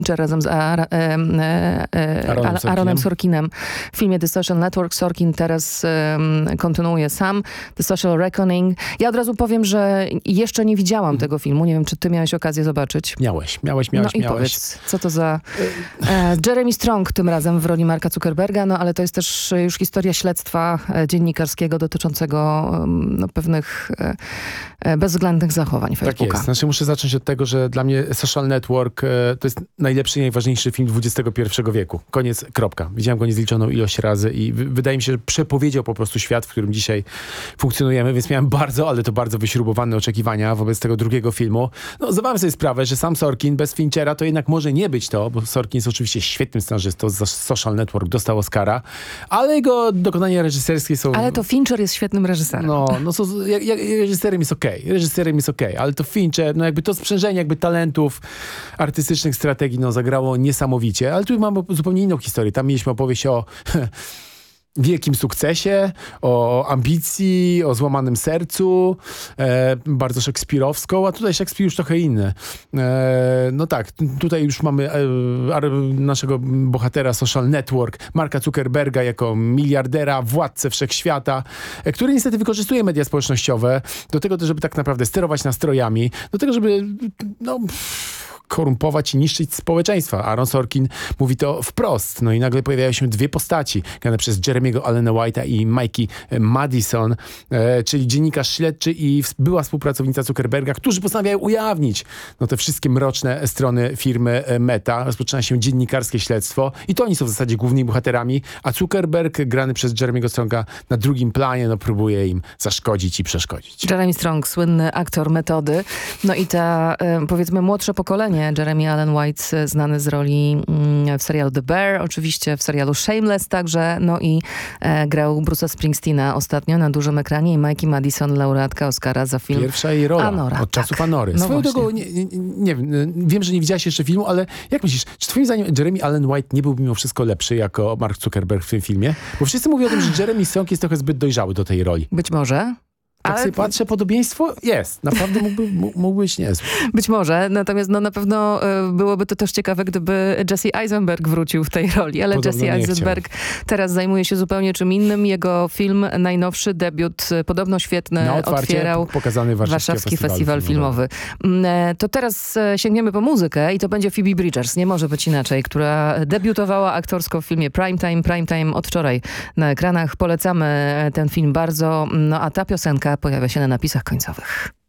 razem z Aaronem Sorkinem w filmie The Social Network. Sorkin teraz kontynuuje sam The Social Reckoning. Ja od razu powiem, że jeszcze nie widziałam tego filmu. Nie wiem, czy ty miałeś okazję zobaczyć. Miałeś. No i powiedz, co to za... Jeremy Strong tym razem w roli Marka Zuckerberga, no ale to jest też już historia śledztwa dziennikarskiego dotyczącego pewnych bezwzględnych zachowań Facebooka. Tak jest. Znaczy muszę zacząć od tego, że dla mnie Social Network to jest najlepszy i najważniejszy film XXI wieku. Koniec, kropka. Widziałem go niezliczoną ilość razy i wydaje mi się, że przepowiedział po prostu świat, w którym dzisiaj funkcjonujemy, więc miałem bardzo wyśrubowane oczekiwania wobec tego drugiego filmu. No, zdawałem sobie sprawę, że sam Sorkin bez Finchera to jednak może nie być to, bo Sorkin jest oczywiście świetnym scenarzystą, za Social Network dostał Oscara, ale jego dokonania reżyserskie są... Ale to Fincher jest świetnym reżyserem. Reżyserem jest okej, ale to Fincher, jakby to sprzężenie jakby talentów artystycznych, strategii, zagrało niesamowicie, ale tu mamy zupełnie inną historię. Tam mieliśmy opowieść o wielkim sukcesie, o ambicji, o złamanym sercu, bardzo szekspirowską, a tutaj Szekspir już trochę inny. No tak, tutaj już mamy naszego bohatera Social Network, Marka Zuckerberga jako miliardera, władcę wszechświata, który niestety wykorzystuje media społecznościowe do tego, żeby tak naprawdę sterować nastrojami, do tego, żeby korumpować i niszczyć społeczeństwa. Aaron Sorkin mówi to wprost. No i nagle pojawiają się dwie postaci, grane przez Jeremiego Allena White'a i Mikey Madison, czyli dziennikarz śledczy i była współpracownica Zuckerberga, którzy postanawiają ujawnić te wszystkie mroczne strony firmy Meta. Rozpoczyna się dziennikarskie śledztwo i to oni są w zasadzie głównymi bohaterami, a Zuckerberg, grany przez Jeremiego Stronga na drugim planie, próbuje im zaszkodzić i przeszkodzić. Jeremy Strong, słynny aktor metody. No i ta, powiedzmy, młodsze pokolenie, Jeremy Allen White, znany z roli w serialu The Bear, oczywiście w serialu Shameless także, no i grał Bruce'a Springsteena ostatnio na dużym ekranie i Mikey Madison, laureatka Oscara za film Pierwsza jej rola Anora, od czasów Anory. No Swoją drogą, nie wiem, że nie widziałaś jeszcze filmu, ale jak myślisz, czy twoim zdaniem Jeremy Allen White nie był mimo wszystko lepszy jako Mark Zuckerberg w tym filmie? Bo wszyscy mówią o tym, że Jeremy Strong jest trochę zbyt dojrzały do tej roli. Być może. Tak sobie patrzę, podobieństwo jest. Naprawdę mógł być niezły. Być może, natomiast na pewno byłoby to też ciekawe, gdyby Jesse Eisenberg wrócił w tej roli, ale Podobno Jesse Eisenberg teraz zajmuje się zupełnie czym innym. Jego film, najnowszy debiut, podobno świetny, otwierał pokazany Warszawski Festiwal Filmowy. To teraz sięgniemy po muzykę i to będzie Phoebe Bridgers, nie może być inaczej, która debiutowała aktorsko w filmie Primetime od wczoraj na ekranach. Polecamy ten film bardzo, a ta piosenka pojawia się na napisach końcowych.